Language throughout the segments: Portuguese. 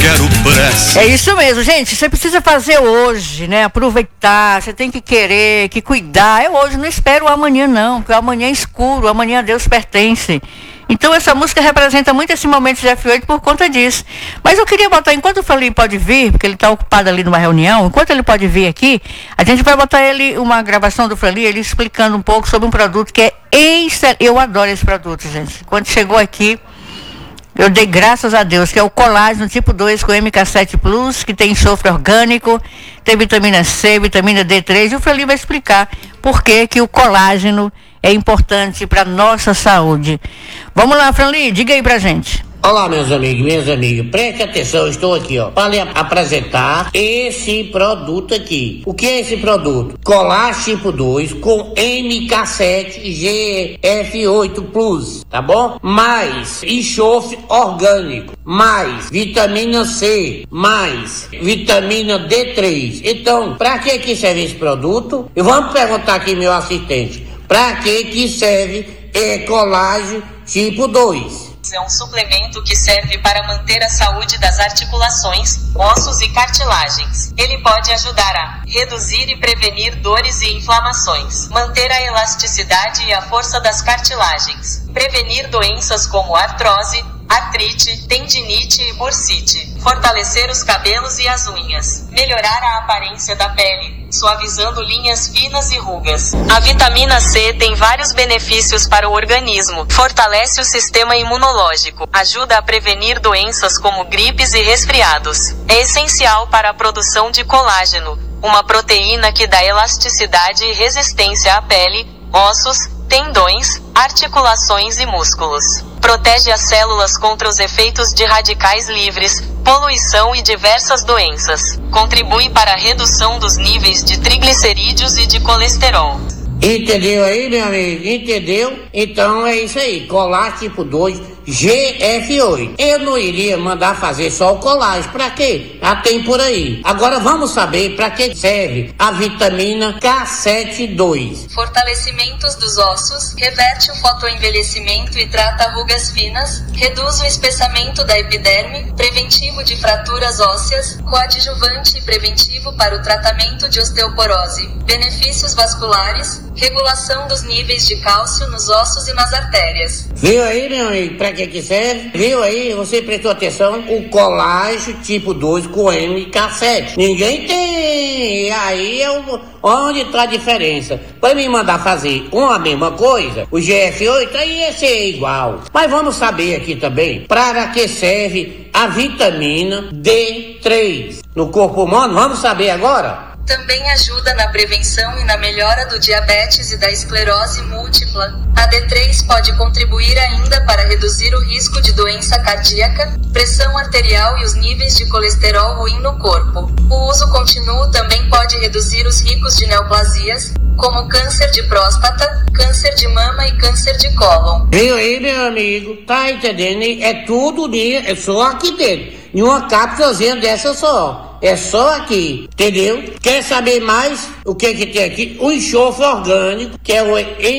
quero pressa. É isso mesmo, gente. Você precisa fazer hoje, né? Aproveitar, você tem que querer, que cuidar. É hoje, não espero o amanhã não, porque o amanhã é escuro, o amanhã a Deus pertence. Então essa música representa muito esse momento de F8 por conta disso. Mas eu queria botar, enquanto o Flalinho pode vir, porque ele está ocupado ali numa reunião, enquanto ele pode vir aqui, a gente vai botar uma gravação do Flalinho, ele explicando um pouco sobre um produto que é excelente. Eu adoro esse produto, gente. Quando chegou aqui, eu dei graças a Deus, que é o colágeno tipo 2 com MK7 Plus, que tem enxofre orgânico, tem vitamina C, vitamina D3, e o Flalinho vai explicar por que o colágeno é importante para nossa saúde. Vamos lá, Flalinho, diga aí pra gente. Olá, meus amigos, minhas amigas, preste atenção, estou aqui, para lhe apresentar esse produto aqui. O que é esse produto? Colágeno tipo 2 com MK7 GF8 Plus, tá bom? Mais enxofre orgânico, mais vitamina C, mais vitamina D3. Então, para que serve esse produto? E vamos perguntar aqui, meu assistente, para que serve colágeno tipo 2? É um suplemento que serve para manter a saúde das articulações, ossos e cartilagens. Ele pode ajudar a reduzir e prevenir dores e inflamações, manter a elasticidade e a força das cartilagens, prevenir doenças como artrose, artrite, tendinite e bursite, fortalecer os cabelos e as unhas, melhorar a aparência da pele, suavizando linhas finas e rugas. A vitamina C tem vários benefícios para o organismo. Fortalece o sistema imunológico, ajuda a prevenir doenças como gripes e resfriados. É essencial para a produção de colágeno, uma proteína que dá elasticidade e resistência à pele, ossos, tendões, articulações e músculos. Protege as células contra os efeitos de radicais livres, poluição e diversas doenças. Contribui para a redução dos níveis de triglicerídeos e de colesterol. Entendeu aí, meu amigo? Entendeu? Então é isso aí, colágeno tipo 2 GF8. Eu não iria mandar fazer só o colágeno, pra quê? Já tem por aí. Agora vamos saber pra que serve a vitamina K72. Fortalecimentos dos ossos, reverte o fotoenvelhecimento e trata rugas finas, reduz o espessamento da epiderme, preventivo de fraturas ósseas, coadjuvante e preventivo para o tratamento de osteoporose, benefícios vasculares, regulação dos níveis de cálcio nos ossos e nas artérias. Viu aí, meu amigo, pra que serve? Viu aí, você prestou atenção? O colágeno tipo 2 com MK7. Ninguém tem. Aí é onde tá a diferença. Pra me mandar fazer uma mesma coisa, o GF8 aí ia ser igual. Mas vamos saber aqui também para que serve a vitamina D3 no corpo humano. Vamos saber agora? Também ajuda na prevenção e na melhora do diabetes e da esclerose múltipla. A D3 pode contribuir ainda para reduzir o risco de doença cardíaca, pressão arterial e os níveis de colesterol ruim no corpo. O uso contínuo também pode reduzir os riscos de neoplasias, como câncer de próstata, câncer de mama e câncer de cólon. Viu aí, meu amigo? Tá entendendo? É tudo, é só aqui dentro. Em uma cápsulazinha dessa só. É só aqui, entendeu? Quer saber mais o que tem aqui? O enxofre orgânico, que é o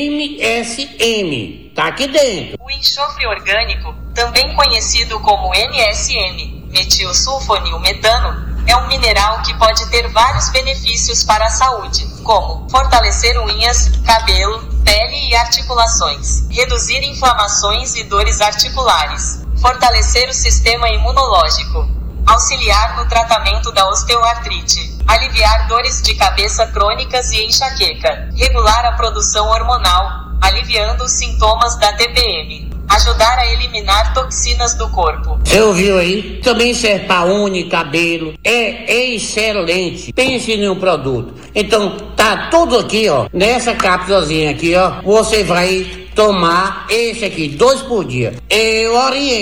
MSM. Tá aqui dentro. O enxofre orgânico, também conhecido como MSM, metilsulfonilmetano, é um mineral que pode ter vários benefícios para a saúde, como fortalecer unhas, cabelo, pele e articulações, reduzir inflamações e dores articulares, fortalecer o sistema imunológico, auxiliar no tratamento da osteoartrite, aliviar dores de cabeça crônicas e enxaqueca, regular a produção hormonal, aliviando os sintomas da TPM, ajudar a eliminar toxinas do corpo. Você ouviu aí? Também serve para unha e cabelo. É excelente. Pense em um produto. Então, tá tudo aqui, ó. Nessa cápsulazinha aqui, ó. Você vai tomar esse aqui, 2 por dia. Eu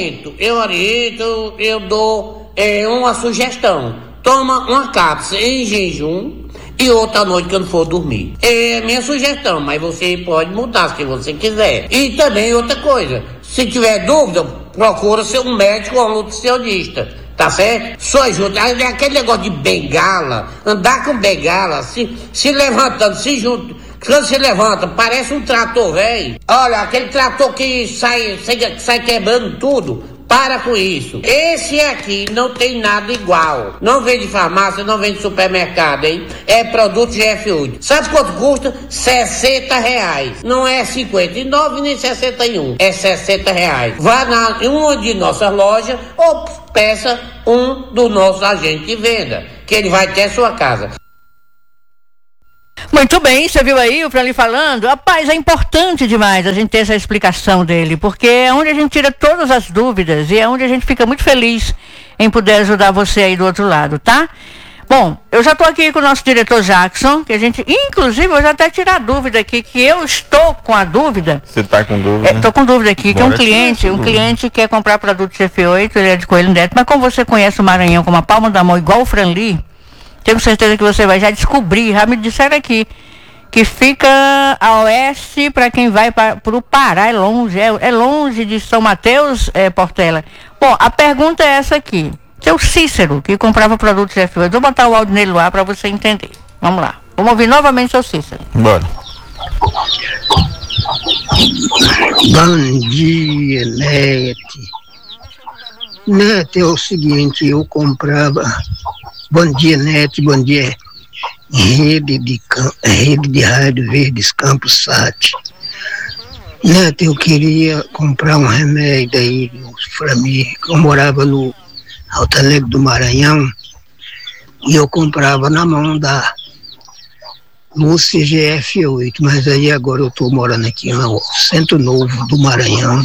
dou uma sugestão. Toma uma cápsula em jejum e outra noite quando for dormir. É a minha sugestão, mas você pode mudar se você quiser. E também outra coisa, se tiver dúvida, procura ser um médico ou um nutricionista, tá certo? Só ajuda. Aquele negócio de bengala, andar com bengala, se levantando, se junta. Quando se levanta, parece um trator velho. Olha, aquele trator que sai quebrando tudo. Para com isso. Esse aqui não tem nada igual. Não vende farmácia, não vende supermercado, hein? É produto GF8. Sabe quanto custa? R$60. Não é 59 nem 61. É R$60. Vá em uma de nossas lojas ou peça um dos nossos agentes de venda, que ele vai até a sua casa. Muito bem, você viu aí o Franley falando? Rapaz, é importante demais a gente ter essa explicação dele, porque é onde a gente tira todas as dúvidas e é onde a gente fica muito feliz em poder ajudar você aí do outro lado, tá? Bom, eu já estou aqui com o nosso diretor Jackson, que a gente, inclusive, eu já até tirar a dúvida aqui, que eu estou com a dúvida. Você está com dúvida? Estou com dúvida aqui, que é um cliente quer comprar produto GF8, ele é de Coelho Neto, mas como você conhece o Maranhão como a palma da mão, igual o Franley, tenho certeza que você vai já descobrir, já me disseram aqui, que fica a oeste para quem vai para o Pará, é longe de São Mateus, Portela. Bom, a pergunta é essa aqui. Seu Cícero, que comprava produtos GF8. Vou botar o áudio nele lá para você entender. Vamos lá. Vamos ouvir novamente seu Cícero. Bora. Bom dia, Nete. Nete, é o seguinte, eu comprava... Bom dia, Nete, bom dia. Rede de Rádio Verdes Campos Sat. Nete, eu queria comprar um remédio aí para mim. Eu morava no Alto Alegre do Maranhão e eu comprava na mão da Lúcia GF8, mas aí agora eu estou morando aqui no Centro Novo do Maranhão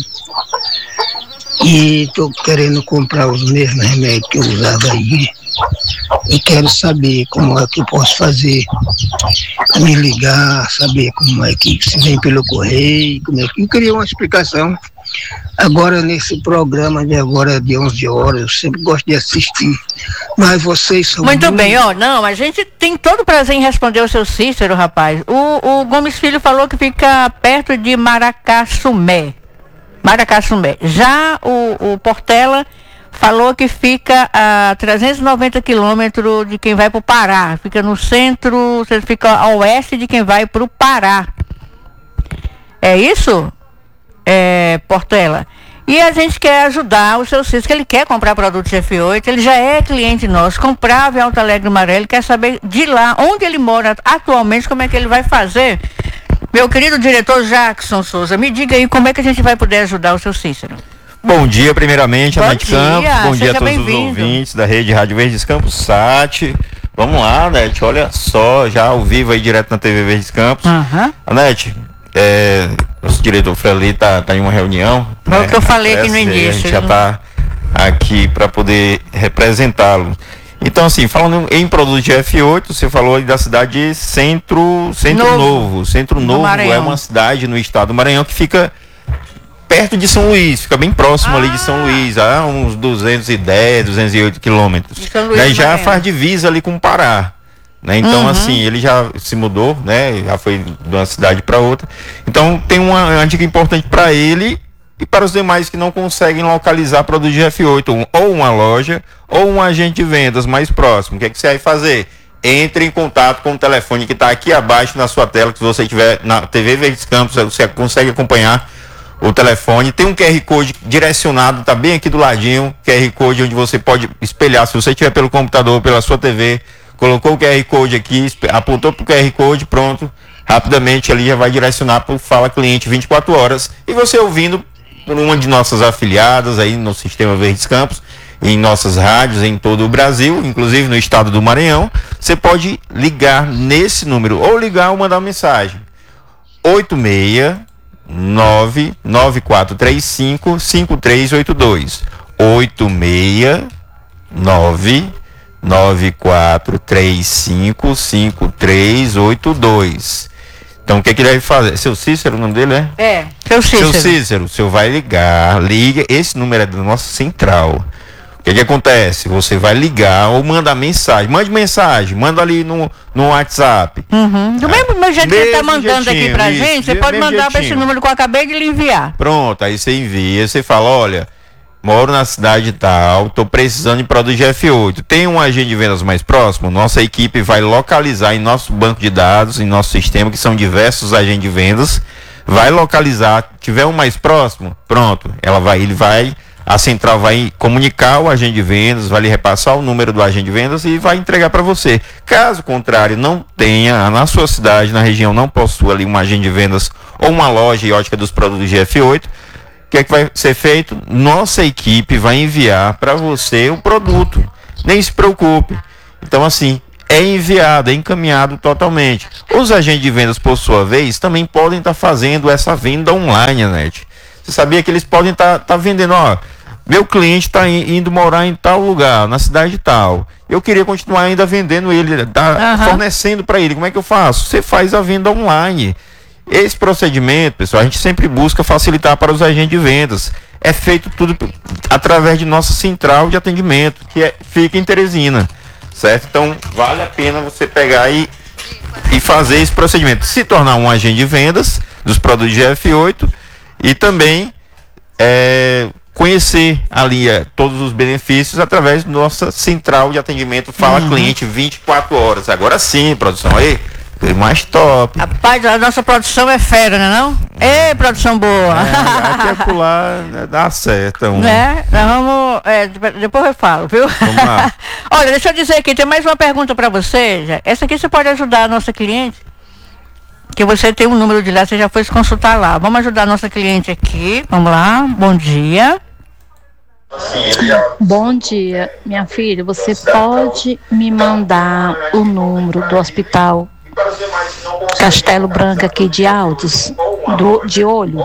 e estou querendo comprar os mesmos remédios que eu usava aí e quero saber como é que eu posso fazer, me ligar, saber como é que se vem pelo correio, como é que eu queria uma explicação. Agora nesse programa de agora de 11 horas, eu sempre gosto de assistir, mas vocês são... Muito bem, não, a gente tem todo o prazer em responder o seu Cícero, rapaz. O Gomes Filho falou que fica perto de Maracassumé. Já o Portela falou que fica a 390 quilômetros de quem vai para o Pará, fica no centro, fica a oeste de quem vai para o Pará. É isso? Portela. E a gente quer ajudar o seu Cícero, que ele quer comprar produto GF8, ele já é cliente nosso, comprava em Alto Alegre do Maranhão, ele quer saber de lá, onde ele mora atualmente, como é que ele vai fazer. Meu querido diretor Jackson Souza, me diga aí como é que a gente vai poder ajudar o seu Cícero. Bom dia, primeiramente, a Nete Campos, bom dia a todos bem-vindo. Os ouvintes da Rede Rádio Verdes Campos Sat. Vamos lá, Nete, olha só, já ao vivo aí direto na TV Verdes Campos. Nete, nosso diretor Franley tá em uma reunião. É o que eu falei aqui no início. A gente já tá aqui para poder representá-lo. Então, assim, falando em produto de F8, você falou aí da cidade de Centro Novo. Centro Novo é uma cidade no estado do Maranhão que fica perto de São Luís, fica bem próximo ali de São Luís, a uns 210, 208 quilômetros. Daí já faz divisa ali com o Pará. Né? Então, assim, ele já se mudou, né? Já foi de uma cidade para outra. Então, tem uma dica importante para ele e para os demais que não conseguem localizar produto de F8, ou uma loja, ou um agente de vendas mais próximo. O que é que você vai fazer? Entre em contato com o telefone que está aqui abaixo na sua tela, que se você tiver na TV Verdes Campos, você consegue acompanhar o telefone. Tem um QR Code direcionado, está bem aqui do ladinho, QR Code onde você pode espelhar, se você tiver pelo computador, pela sua TV, colocou o QR Code aqui, apontou para o QR Code, pronto, rapidamente ali já vai direcionar para o Fala Cliente 24 horas, e você ouvindo por uma de nossas afiliadas aí no Sistema Verdes Campos, em nossas rádios em todo o Brasil, inclusive no estado do Maranhão, você pode ligar nesse número, ou ligar ou mandar uma mensagem, 869-9435-5382, 869-9435-5382. Então, o que ele deve fazer? Seu Cícero, o nome dele é? Seu Cícero. Seu Cícero, o senhor vai liga, esse número é da nossa central. O que acontece? Você vai ligar ou mandar mensagem, manda ali no WhatsApp. Do mesmo jeito que ele está mandando aqui pra gente, você pode mandar para esse número que eu acabei de lhe enviar. Pronto, aí você envia, você fala, olha, moro na cidade tal, estou precisando de produto de F8. Tem um agente de vendas mais próximo? Nossa equipe vai localizar em nosso banco de dados, em nosso sistema, que são diversos agentes de vendas, vai localizar, tiver um mais próximo, pronto, ele vai A central vai comunicar o agente de vendas, vai lhe repassar o número do agente de vendas e vai entregar para você. Caso contrário, não tenha, na sua cidade, na região, não possua ali um agente de vendas ou uma loja e ótica dos produtos GF8, o que é que vai ser feito? Nossa equipe vai enviar para você o produto. Nem se preocupe. Então, assim, é enviado, é encaminhado totalmente. Os agentes de vendas, por sua vez, também podem estar fazendo essa venda online, Net. Você sabia que eles podem estar vendendo, ó, meu cliente está indo morar em tal lugar, na cidade tal. Eu queria continuar ainda vendendo ele, fornecendo para ele. Como é que eu faço? Você faz a venda online. Esse procedimento, pessoal, a gente sempre busca facilitar para os agentes de vendas. É feito tudo através de nossa central de atendimento, que fica em Teresina, certo? Então, vale a pena você pegar e fazer esse procedimento. Se tornar um agente de vendas dos produtos GF8 e também conhecer ali todos os benefícios através da nossa central de atendimento Fala Cliente 24 horas. Agora sim, produção, aí, mais top. Rapaz, a nossa produção é fera, não é? Ei, produção boa. Até pular dá certo. Nós vamos, depois eu falo, viu? Vamos lá. Olha, deixa eu dizer aqui, tem mais uma pergunta para você. Essa aqui você pode ajudar a nossa cliente, que você tem um número de lá, você já foi se consultar lá. Vamos ajudar a nossa cliente aqui. Vamos lá, bom dia. Bom dia, minha filha, você pode me mandar o número do hospital Castelo Branco aqui de Altos, de Olho?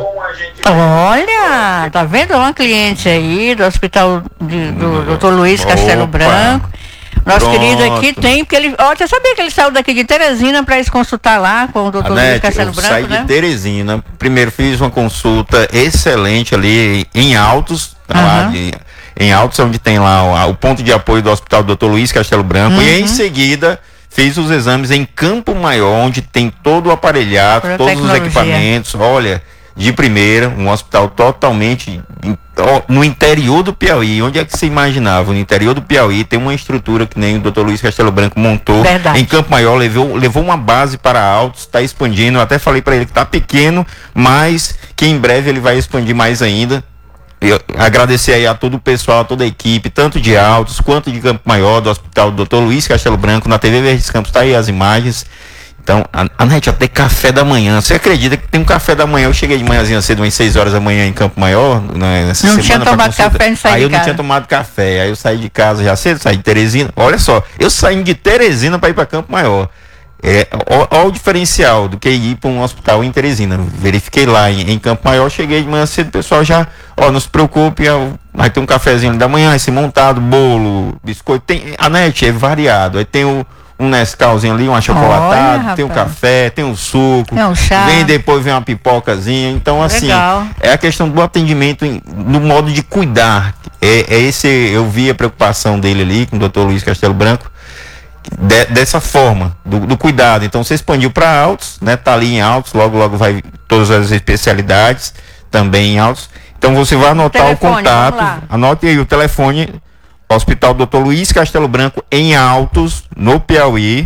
Olha, tá vendo uma cliente aí do hospital do Dr. Luiz Castelo Branco. Nosso querido aqui tem, porque ele, você sabia que ele saiu daqui de Teresina para ir se consultar lá com o Dr. Luiz Castelo Branco, saí de Teresina, primeiro fiz uma consulta excelente ali em Altos, em Altos, onde tem lá o ponto de apoio do Hospital Dr. Luiz Castelo Branco, e em seguida fiz os exames em Campo Maior, onde tem todo o aparelhado, todos os equipamentos, olha, de primeira, um hospital totalmente no interior do Piauí. Onde é que você imaginava? No interior do Piauí tem uma estrutura que nem o Dr. Luiz Castelo Branco montou. Verdade. Em Campo Maior, levou uma base para Altos, está expandindo. Eu até falei para ele que está pequeno, mas que em breve ele vai expandir mais ainda. Eu agradecer aí a todo o pessoal, a toda a equipe, tanto de Altos quanto de Campo Maior, do Hospital Dr. Luiz Castelo Branco. Na TV Verdes Campos tá aí as imagens. Então, a Net até café da manhã. Você acredita que tem um café da manhã? Eu cheguei de manhãzinha cedo, umas 6 horas da manhã em Campo Maior, nessa semana. Não tinha tomado café e saí de casa. Aí eu não tinha tomado café. Aí eu saí de casa já cedo, saí de Teresina. Olha só, eu saí de Teresina para ir para Campo Maior. Olha o diferencial do que ir para um hospital em Teresina. Verifiquei lá em Campo Maior, cheguei de manhã cedo, o pessoal já, não se preocupe, vai ter um cafezinho da manhã, esse montado, bolo, biscoito. A Net é variado. Aí tem um Nescauzinho ali, um achocolatado, tem um café, tem um suco, tem um chá. Depois vem uma pipocazinha. Então, assim, legal. É a questão do atendimento no modo de cuidar. Eu vi a preocupação dele ali com o Dr. Luiz Castelo Branco, dessa forma, do cuidado. Então, você expandiu para Altos, né? Tá ali em Altos, logo vai todas as especialidades também em Altos. Então, você vai anotar o contato, anote aí o telefone. Hospital Dr. Luiz Castelo Branco em Altos, no Piauí.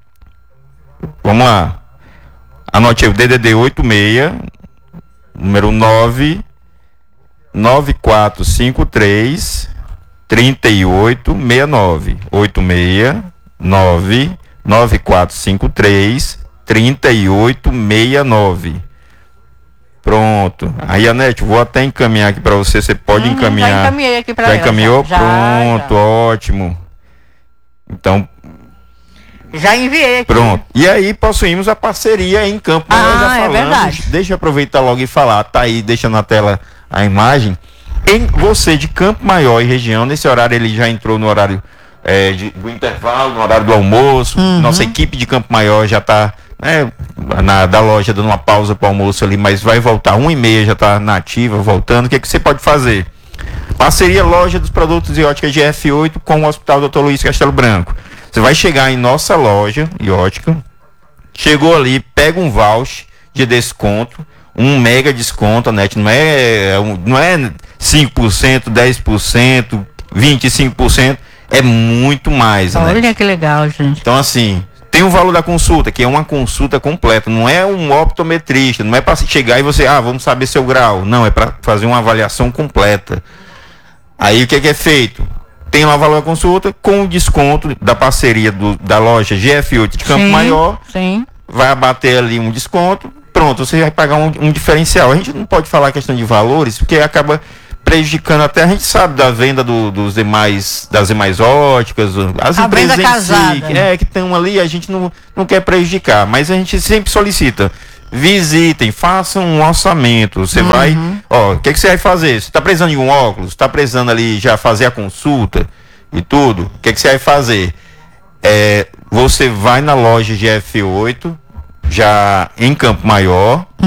Vamos lá. Anote aí o DDD 86, número 99453 3869. 86 9453 3869. Pronto. Aí, Anete, vou até encaminhar aqui para você. Você pode encaminhar. Já encaminhei aqui para ela. Já encaminhou? Pronto, ótimo. Então. Já enviei aqui. Pronto. E aí possuímos a parceria em Campo Maior, já falamos. É verdade. Deixa eu aproveitar logo e falar. Tá aí, deixa na tela a imagem. Você de Campo Maior e região, nesse horário ele já entrou no horário do intervalo, no horário do almoço. Nossa equipe de Campo Maior já está da loja dando uma pausa para o almoço ali, mas vai voltar 1h30, já está na ativa, voltando. O que você pode fazer? Parceria loja dos produtos de ótica GF8 com o Hospital Dr. Luiz Castelo Branco. Você vai chegar em nossa loja de ótica, chegou ali, pega um voucher de desconto, um mega desconto, Net, não é 5%, 10%, 25%, é muito mais. Olha, Net, que legal, gente. Então, assim, tem o valor da consulta, que é uma consulta completa, não é um optometrista, não é para chegar e você, vamos saber seu grau, não, é para fazer uma avaliação completa. Aí o que é feito? Tem lá o valor da consulta com o desconto da parceria da loja GF8 de Campo Maior. Sim. Vai abater ali um desconto. Pronto, você vai pagar um diferencial. A gente não pode falar a questão de valores, porque acaba prejudicando até, a gente sabe da venda das demais óticas, as a empresas venda casada. Que estão ali, a gente não quer prejudicar, mas a gente sempre solicita, visitem, façam um orçamento, você vai, o que você vai fazer? Você está precisando de um óculos, está precisando ali já fazer a consulta e tudo, o que você vai fazer? Você vai na loja GF8, já em Campo Maior,